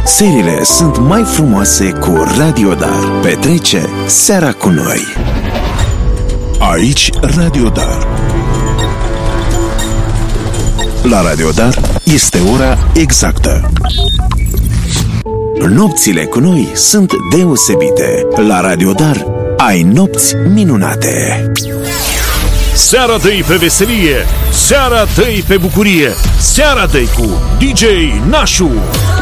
Serile sunt mai frumoase cu Radio Dar. Petrece seara cu noi. Aici Radio Dar. La Radio Dar este ora exactă. Nopțile cu noi sunt deosebite. La Radio Dar ai nopți minunate. Seara dă-i pe veselie, seara dă-i pe bucurie, seara dă-i cu DJ Nașu.